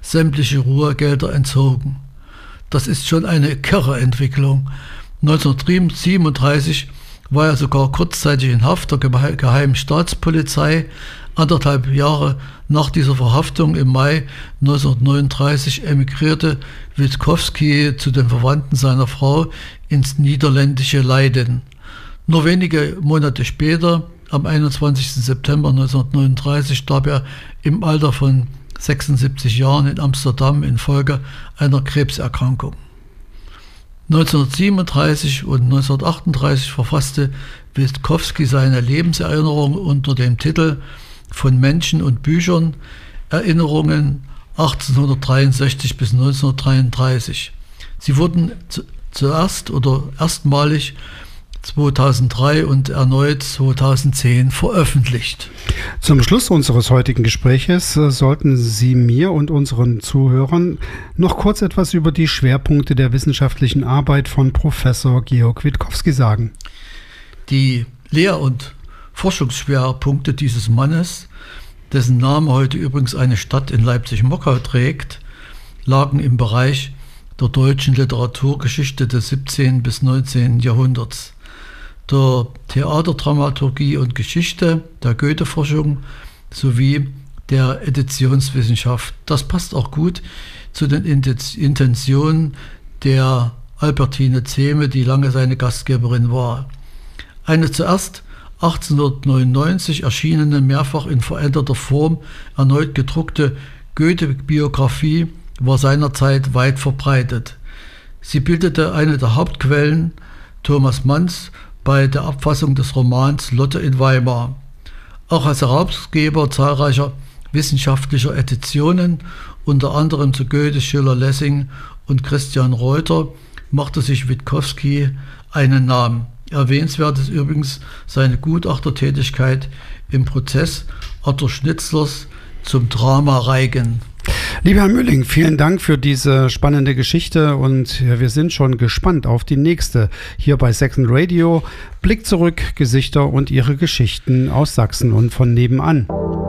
sämtliche Ruhegelder entzogen. Das ist schon eine kirre Entwicklung. 1937 war er sogar kurzzeitig in Haft der Geheimen Staatspolizei. 1,5 Jahre nach dieser Verhaftung im Mai 1939 emigrierte Witkowski zu den Verwandten seiner Frau ins niederländische Leiden. Nur wenige Monate später, am 21. September 1939, starb er im Alter von 76 Jahren in Amsterdam infolge einer Krebserkrankung. 1937 und 1938 verfasste Witkowski seine Lebenserinnerung unter dem Titel Von Menschen und Büchern, Erinnerungen 1863 bis 1933. Sie wurden erstmalig 2003 und erneut 2010 veröffentlicht. Zum Schluss unseres heutigen Gespräches sollten Sie mir und unseren Zuhörern noch kurz etwas über die Schwerpunkte der wissenschaftlichen Arbeit von Professor Georg Witkowski sagen. Die Lehr- und Forschungsschwerpunkte dieses Mannes, dessen Name heute übrigens eine Stadt in Leipzig-Mockau trägt, lagen im Bereich der deutschen Literaturgeschichte des 17. bis 19. Jahrhunderts, der Theaterdramaturgie und Geschichte, der Goethe-Forschung sowie der Editionswissenschaft. Das passt auch gut zu den Intentionen der Albertine Zehme, die lange seine Gastgeberin war. Eine zuerst 1899 erschienene, mehrfach in veränderter Form erneut gedruckte Goethe-Biografie war seinerzeit weit verbreitet. Sie bildete eine der Hauptquellen Thomas Manns bei der Abfassung des Romans Lotte in Weimar. Auch als Herausgeber zahlreicher wissenschaftlicher Editionen, unter anderem zu Goethe, Schiller, Lessing und Christian Reuter, machte sich Witkowski einen Namen. Erwähnenswert ist übrigens seine Gutachtertätigkeit im Prozess Otto Schnitzlers zum Drama Reigen. Lieber Herr Mülling, vielen Dank für diese spannende Geschichte und wir sind schon gespannt auf die nächste hier bei Sachsen Radio. Blick zurück, Gesichter und ihre Geschichten aus Sachsen und von nebenan.